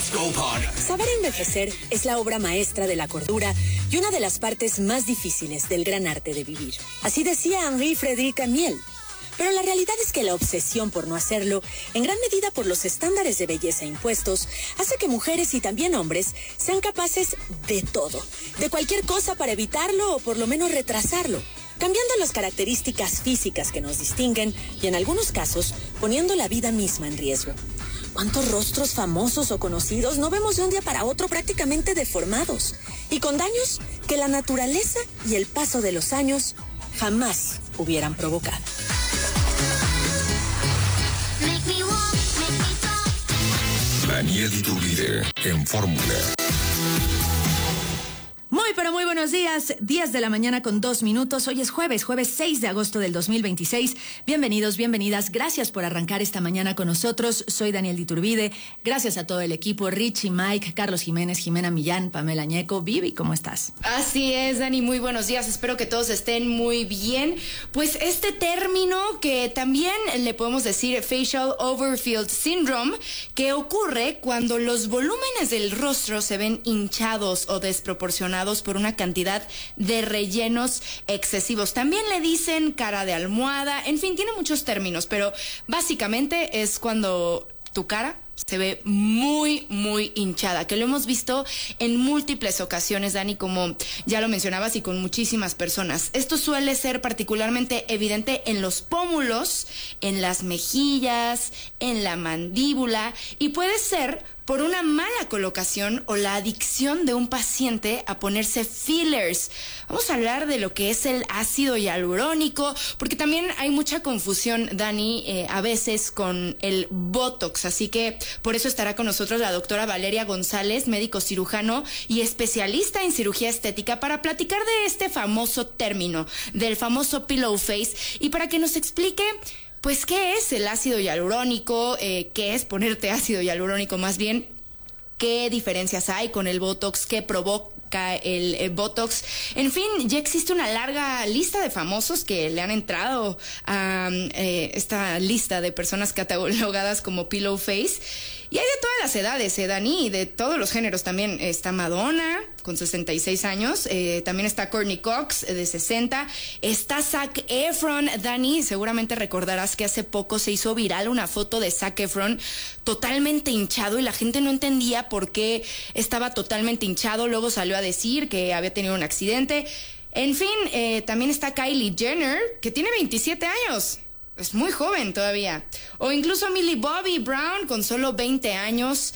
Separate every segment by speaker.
Speaker 1: Saber envejecer es la obra maestra de la cordura y una de las partes más difíciles del gran arte de vivir. Así decía Henri-Frédéric Amiel. Pero la realidad es que la obsesión por no hacerlo, en gran medida por los estándares de belleza impuestos, hace que mujeres y también hombres sean capaces de todo, de cualquier cosa para evitarlo o por lo menos retrasarlo, cambiando las características físicas que nos distinguen y en algunos casos poniendo la vida misma en riesgo. ¿Cuántos rostros famosos o conocidos no vemos de un día para otro prácticamente deformados y con daños que la naturaleza y el paso de los años jamás hubieran provocado?
Speaker 2: Daniel Iturbide en Fórmula.
Speaker 3: Pero muy buenos días, 10 de la mañana con 2 minutos. Hoy es jueves 6 de agosto del 2026. Bienvenidos, bienvenidas. Gracias por arrancar esta mañana con nosotros. Soy Daniel Iturbide. Gracias a todo el equipo, Richie, Mike, Carlos Jiménez, Jimena Millán, Pamela Ñeco. Vivi, ¿cómo estás?
Speaker 4: Así es, Dani, muy buenos días. Espero que todos estén muy bien. Pues este término que también le podemos decir Facial Overfield Syndrome, que ocurre cuando los volúmenes del rostro se ven hinchados o desproporcionados por una cantidad de rellenos excesivos. También le dicen cara de almohada, en fin, tiene muchos términos, pero básicamente es cuando tu cara se ve muy, muy hinchada, que lo hemos visto en múltiples ocasiones, Dani, como ya lo mencionabas, y con muchísimas personas. Esto suele ser particularmente evidente en los pómulos, en las mejillas, en la mandíbula, y puede ser por una mala colocación o la adicción de un paciente a ponerse fillers. Vamos a hablar de lo que es el ácido hialurónico, porque también hay mucha confusión, Dani, a veces con el Botox, así que por eso estará con nosotros la doctora Valeria González, médico cirujano y especialista en cirugía estética, para platicar de este famoso término, del famoso pillow face, y para que nos explique pues qué es el ácido hialurónico, qué es ponerte ácido hialurónico más bien, qué diferencias hay con el Botox, qué provoca el Botox. En fin, ya existe una larga lista de famosos que le han entrado a esta lista de personas catalogadas como pillow face. Y hay de todas las edades, Dani, y de todos los géneros también. Está Madonna, con 66 años. También está Courtney Cox, de 60. Está Zac Efron, Dani. Seguramente recordarás que hace poco se hizo viral una foto de Zac Efron totalmente hinchado y la gente no entendía por qué estaba totalmente hinchado. Luego salió a decir que había tenido un accidente. En fin, también está Kylie Jenner, que tiene 27 años. Es muy joven todavía. O incluso Millie Bobby Brown con solo 20 años.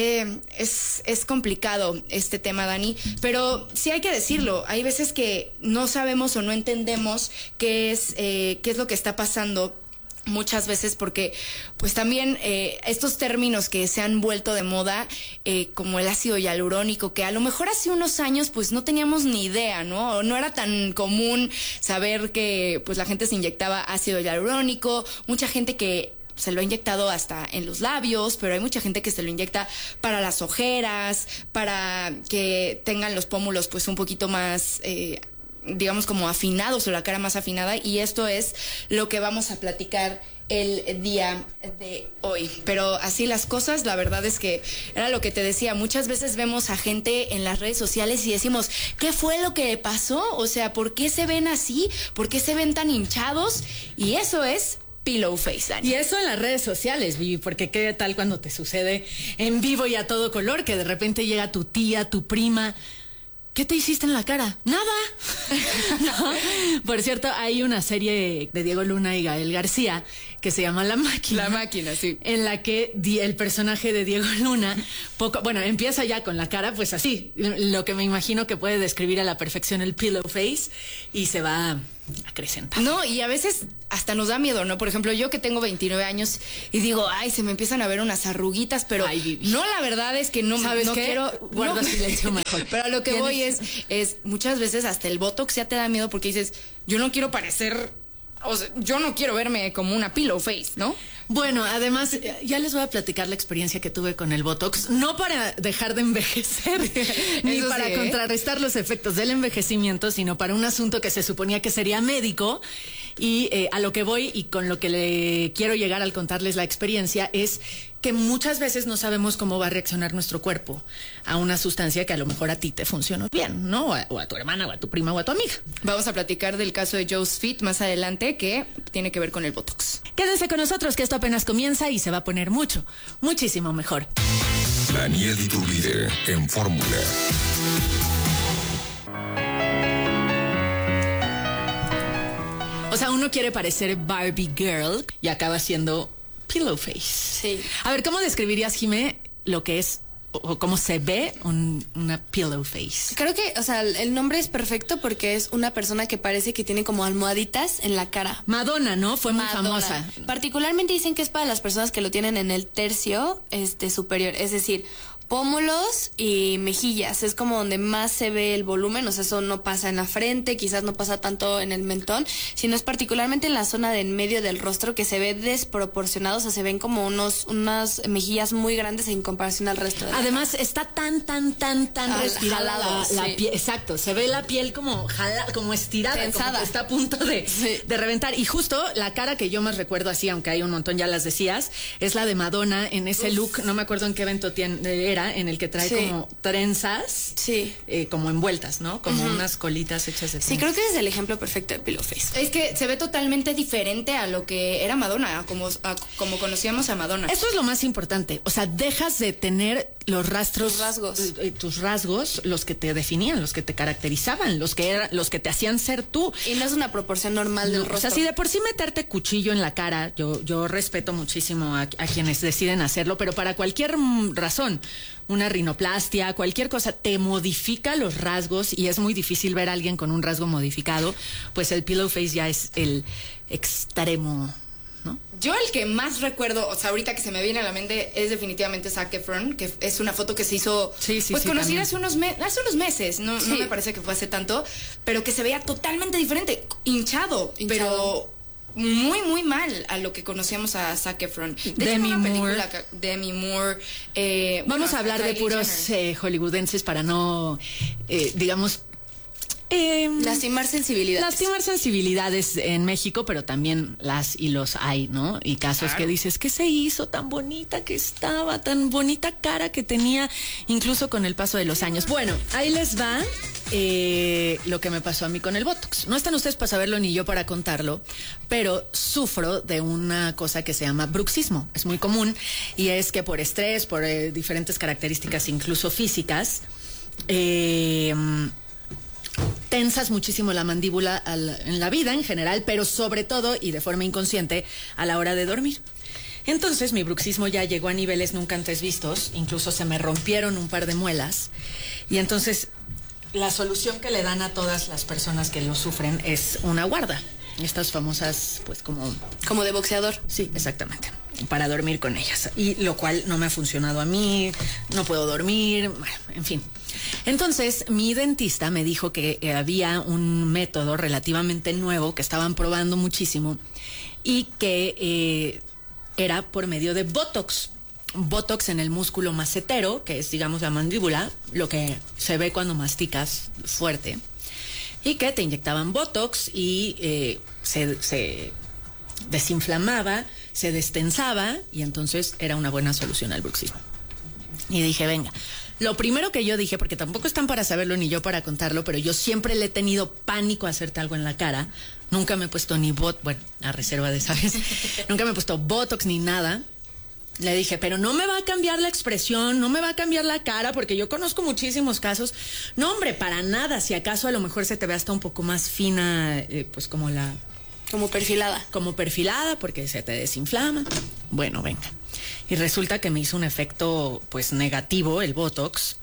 Speaker 4: Es complicado este tema, Dani. Pero sí hay que decirlo. Hay veces que no sabemos o no entendemos qué es lo que está pasando. Muchas veces porque pues también estos términos que se han vuelto de moda, como el ácido hialurónico, que a lo mejor hace unos años pues no teníamos ni idea, ¿no? O no era tan común saber que pues la gente se inyectaba ácido hialurónico. Mucha gente que se lo ha inyectado hasta en los labios, pero hay mucha gente que se lo inyecta para las ojeras, para que tengan los pómulos pues un poquito más digamos como afinados, o la cara más afinada, y esto es lo que vamos a platicar el día de hoy. Pero así las cosas, la verdad es que era lo que te decía, muchas veces vemos a gente en las redes sociales y decimos, ¿qué fue lo que pasó? O sea, ¿por qué se ven así? ¿Por qué se ven tan hinchados? Y eso es pillow face, Dani.
Speaker 3: Y eso en las redes sociales, Vivi, porque qué tal cuando te sucede en vivo y a todo color, que de repente llega tu tía, tu prima. ¿Qué te hiciste en la cara? Nada. No. Por cierto, hay una serie de Diego Luna y Gael García que se llama La Máquina.
Speaker 4: La Máquina, sí.
Speaker 3: En la que el personaje de Diego Luna, empieza ya con la cara, pues así, lo que me imagino que puede describir a la perfección el pillow face, y se va acrecentando.
Speaker 4: No, y a veces hasta nos da miedo, ¿no? Por ejemplo, yo que tengo 29 años y digo, ay, se me empiezan a ver unas arruguitas, pero no, la verdad es que no,
Speaker 3: ¿sabes
Speaker 4: no
Speaker 3: qué?
Speaker 4: quiero...
Speaker 3: Guarda silencio mejor.
Speaker 4: Pero a lo que voy es muchas veces hasta el Botox ya te da miedo porque dices, yo no quiero parecer... O sea, yo no quiero verme como una pillow face, ¿no?
Speaker 3: Bueno, además, ya les voy a platicar la experiencia que tuve con el Botox, no para dejar de envejecer, ni
Speaker 4: eso
Speaker 3: para contrarrestar los efectos del envejecimiento, sino para un asunto que se suponía que sería médico. Y a lo que voy y con lo que le quiero llegar al contarles la experiencia es que muchas veces no sabemos cómo va a reaccionar nuestro cuerpo a una sustancia que a lo mejor a ti te funcionó bien, ¿no? O a tu hermana, o a tu prima, o a tu amiga.
Speaker 4: Vamos a platicar del caso de Joe's Fit más adelante, que tiene que ver con el Botox.
Speaker 3: Quédense con nosotros, que esto apenas comienza y se va a poner muchísimo mejor.
Speaker 2: Daniel Iturbide en Fórmula.
Speaker 3: O sea, uno quiere parecer Barbie Girl y acaba siendo pillow face.
Speaker 5: Sí.
Speaker 3: A ver, ¿cómo describirías, Jimé, lo que es o cómo se ve una pillow face?
Speaker 5: Creo que, o sea, el nombre es perfecto porque es una persona que parece que tiene como almohaditas en la cara.
Speaker 3: Madonna, ¿no? Fue muy famosa.
Speaker 5: Particularmente dicen que es para las personas que lo tienen en el tercio superior, es decir, pómulos y mejillas, es como donde más se ve el volumen, o sea, eso no pasa en la frente, quizás no pasa tanto en el mentón, sino es particularmente en la zona de en medio del rostro que se ve desproporcionado, o sea, se ven como unas mejillas muy grandes en comparación al resto de
Speaker 3: Además, está tan respirada la
Speaker 5: sí.
Speaker 3: piel. Exacto, se ve la piel como estirada,
Speaker 5: tensada,
Speaker 3: como que está a punto de reventar. Y justo la cara que yo más recuerdo así, aunque hay un montón, ya las decías, es la de Madonna en ese look, no me acuerdo en qué evento era, en el que trae como trenzas, como envueltas, ¿no? Como unas colitas hechas de trenzas.
Speaker 5: Sí, creo que ese es el ejemplo perfecto de pillow face.
Speaker 4: Es que se ve totalmente diferente a lo que era Madonna, como conocíamos a Madonna.
Speaker 3: Eso es lo más importante. O sea, dejas de tener los tus rasgos, los que te definían, los que te caracterizaban, los que te hacían ser tú.
Speaker 5: Y no es una proporción normal del rostro.
Speaker 3: O sea, si de por sí meterte cuchillo en la cara, yo respeto muchísimo a quienes deciden hacerlo, pero para cualquier razón, una rinoplastia, cualquier cosa, te modifica los rasgos y es muy difícil ver a alguien con un rasgo modificado, pues el pillow face ya es el extremo, ¿no?
Speaker 4: Yo el que más recuerdo, o sea, ahorita que se me viene a la mente es definitivamente Zac Efron, que es una foto que se hizo, conocida hace unos meses, no me parece que fue hace tanto, pero que se veía totalmente diferente, hinchado. Pero muy, muy mal a lo que conocíamos a Zac Efron.
Speaker 3: Demi Moore.
Speaker 4: Demi Moore.
Speaker 3: Vamos a hablar de puros hollywoodenses para no, digamos...
Speaker 5: lastimar sensibilidades.
Speaker 3: Lastimar sensibilidades en México, pero también las y los hay, ¿no? Y casos que dices, ¿qué se hizo? Tan bonita que estaba, tan bonita cara que tenía, incluso con el paso de los años. Bueno, ahí les va lo que me pasó a mí con el Botox. No están ustedes para saberlo ni yo para contarlo, pero sufro de una cosa que se llama bruxismo. Es muy común y es que por estrés, por diferentes características, incluso físicas, tensas muchísimo la mandíbula en la vida en general, pero sobre todo y de forma inconsciente a la hora de dormir. Entonces mi bruxismo ya llegó a niveles nunca antes vistos, incluso se me rompieron un par de muelas y entonces la solución que le dan a todas las personas que lo sufren es una guarda, estas famosas pues
Speaker 5: como de boxeador.
Speaker 3: Sí, exactamente, para dormir con ellas, y lo cual no me ha funcionado a mí, no puedo dormir, bueno, en fin. Entonces, mi dentista me dijo que había un método relativamente nuevo que estaban probando muchísimo y que era por medio de Botox. Botox en el músculo macetero, que es, digamos, la mandíbula, lo que se ve cuando masticas fuerte, y que te inyectaban Botox y se desinflamaba, se destensaba y entonces era una buena solución al bruxismo. Y dije, venga. Lo primero que yo dije, porque tampoco están para saberlo ni yo para contarlo, pero yo siempre le he tenido pánico a hacerte algo en la cara. Nunca me he puesto ni bueno, a reserva de esa vez, nunca me he puesto Botox ni nada. Le dije, pero no me va a cambiar la expresión, no me va a cambiar la cara, porque yo conozco muchísimos casos. No, hombre, para nada. Si acaso a lo mejor se te ve hasta un poco más fina, pues como
Speaker 5: perfilada.
Speaker 3: Como perfilada, porque se te desinflama. Bueno, venga. Y resulta que me hizo un efecto, pues, negativo, el Botox.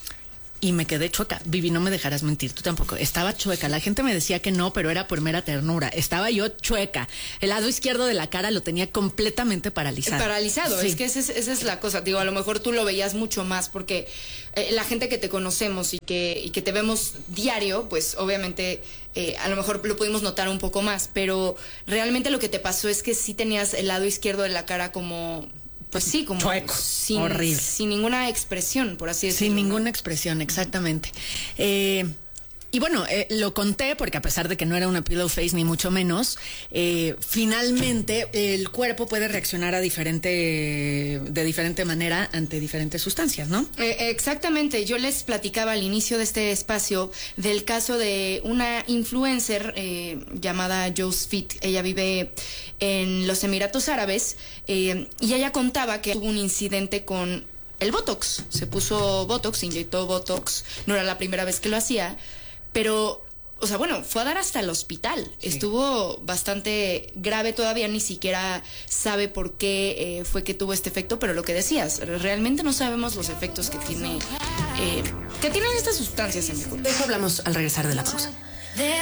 Speaker 3: Y me quedé chueca. Vivi, no me dejarás mentir, tú tampoco. Estaba chueca. La gente me decía que no, pero era por mera ternura. Estaba yo chueca. El lado izquierdo de la cara lo tenía completamente paralizado.
Speaker 4: Paralizado,
Speaker 3: sí.
Speaker 4: Es que esa es la cosa. Digo, a lo mejor tú lo veías mucho más porque la gente que te conocemos y que te vemos diario, pues obviamente a lo mejor lo pudimos notar un poco más. Pero realmente lo que te pasó es que sí tenías el lado izquierdo de la cara como... Pues sí, como
Speaker 3: chueco, horrible.
Speaker 4: Sin ninguna expresión, por así decirlo.
Speaker 3: Sin ninguna expresión, exactamente. Y bueno, lo conté porque a pesar de que no era una pillow face ni mucho menos, finalmente el cuerpo puede reaccionar de diferente manera ante diferentes sustancias, ¿no?
Speaker 4: Exactamente. Yo les platicaba al inicio de este espacio del caso de una influencer llamada Joe's Fit. Ella vive en los Emiratos Árabes y ella contaba que tuvo un incidente con el Botox. Se puso Botox, se inyectó Botox. No era la primera vez que lo hacía. Pero, o sea, bueno, fue a dar hasta el hospital. Sí. Estuvo bastante grave, todavía ni siquiera sabe por qué fue que tuvo este efecto, pero lo que decías, realmente no sabemos los efectos que tienen estas sustancias en el cuerpo.
Speaker 3: De eso hablamos al regresar de la pausa.